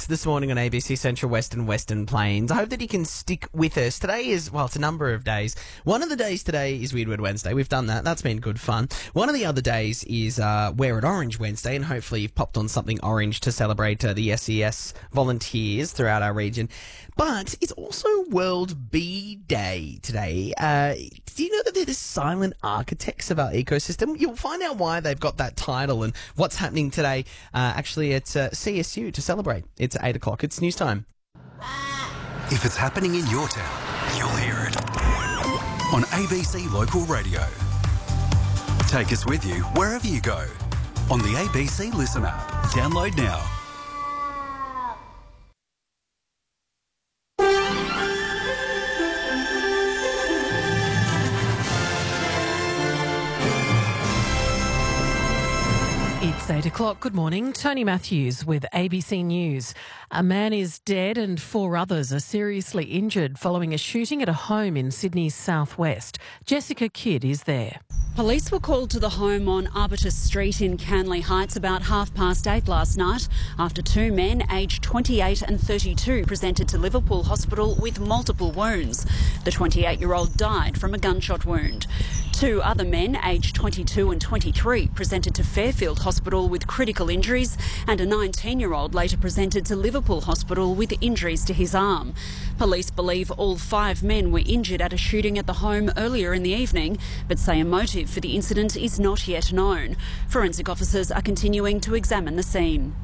guest this morning on ABC Central West and Western Plains. I hope that he can stick with us. Today is, well, it's a number of days. One of the days today is Weirdwood Wednesday. We've done that. That's been good fun. One of the other days is Wear It Orange Wednesday, and hopefully you've popped on something orange to celebrate the SES volunteers throughout our region. But it's also World Bee Day today. Do you know that they're the silent architects of our ecosystem? You'll find out why they've got that title and what's happening today actually at CSU to celebrate. It's 8 o'clock. It's news time. If it's happening in your town, you'll hear it on ABC Local Radio. Take us with you wherever you go on the ABC Listen app. Download now. It's 8 o'clock. Good morning. Tony Matthews with ABC News. A man is dead and 4 others are seriously injured following a shooting at a home in Sydney's southwest. Jessica Kidd is there. Police were called to the home on Arbutus Street in Canley Heights about 8:30 last night after 2 men aged 28 and 32 presented to Liverpool Hospital with multiple wounds. The 28-year-old died from a gunshot wound. 2 other men aged 22 and 23 presented to Fairfield Hospital with critical injuries, and a 19-year-old later presented to Liverpool Hospital with injuries to his arm. Police believe all 5 men were injured at a shooting at the home earlier in the evening, but say a motive for the incident is not yet known. Forensic officers are continuing to examine the scene.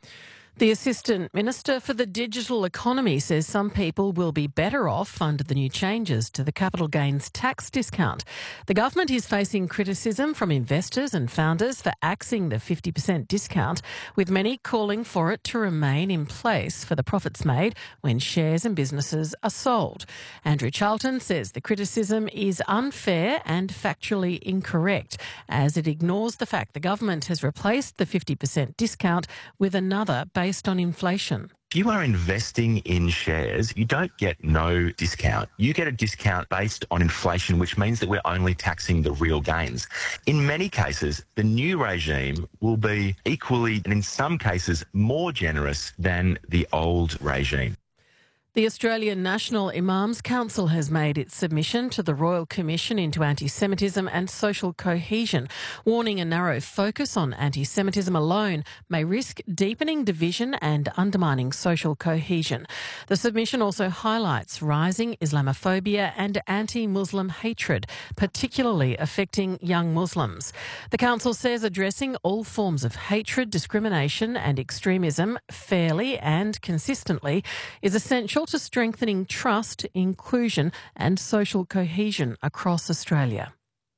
The Assistant Minister for the Digital Economy says some people will be better off under the new changes to the capital gains tax discount. The government is facing criticism from investors and founders for axing the 50% discount, with many calling for it to remain in place for the profits made when shares and businesses are sold. Andrew Charlton says the criticism is unfair and factually incorrect, as it ignores the fact the government has replaced the 50% discount with another based on inflation. If you are investing in shares, you don't get no discount. You get a discount based on inflation, which means that we're only taxing the real gains. In many cases, the new regime will be equally, and in some cases, more generous than the old regime. The Australian National Imams Council has made its submission to the Royal Commission into Anti-Semitism and Social Cohesion, warning a narrow focus on anti-Semitism alone may risk deepening division and undermining social cohesion. The submission also highlights rising Islamophobia and anti-Muslim hatred, particularly affecting young Muslims. The Council says addressing all forms of hatred, discrimination and extremism fairly and consistently is essential to strengthening trust, inclusion and social cohesion across Australia.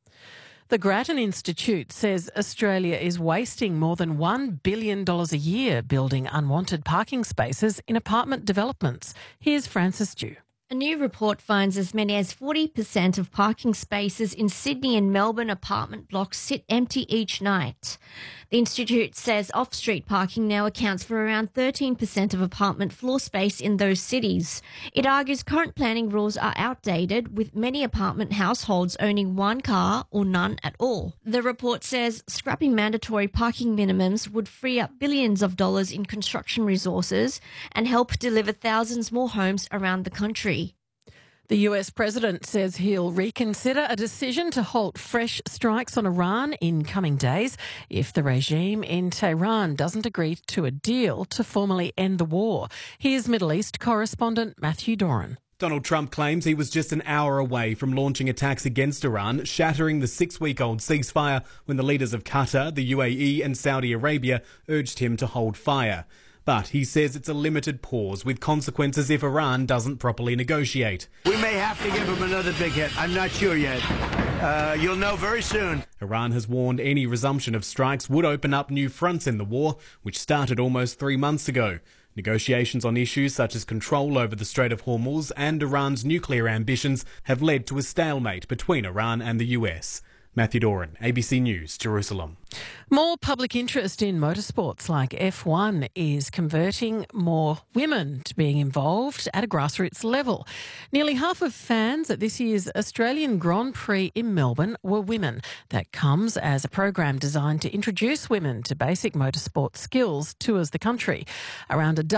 The Grattan Institute says Australia is wasting more than $1 billion a year building unwanted parking spaces in apartment developments. Here's Francis Dew. A new report finds as many as 40% of parking spaces in Sydney and Melbourne apartment blocks sit empty each night. The Institute says off-street parking now accounts for around 13% of apartment floor space in those cities. It argues current planning rules are outdated, with many apartment households owning 1 car or none at all. The report says scrapping mandatory parking minimums would free up billions of dollars in construction resources and help deliver thousands more homes around the country. The US president says he'll reconsider a decision to halt fresh strikes on Iran in coming days if the regime in Tehran doesn't agree to a deal to formally end the war. Here's Middle East correspondent Matthew Doran. Donald Trump claims he was just an hour away from launching attacks against Iran, shattering the 6-week-old ceasefire when the leaders of Qatar, the UAE and Saudi Arabia urged him to hold fire. But he says it's a limited pause with consequences if Iran doesn't properly negotiate. We may have to give him another big hit. I'm not sure yet. You'll know very soon. Iran has warned any resumption of strikes would open up new fronts in the war, which started almost 3 months ago. Negotiations on issues such as control over the Strait of Hormuz and Iran's nuclear ambitions have led to a stalemate between Iran and the US. Matthew Doran, ABC News, Jerusalem. More public interest in motorsports like F1 is converting more women to being involved at a grassroots level. Nearly half of fans at this year's Australian Grand Prix in Melbourne were women. That comes as a program designed to introduce women to basic motorsport skills tours the country. Around a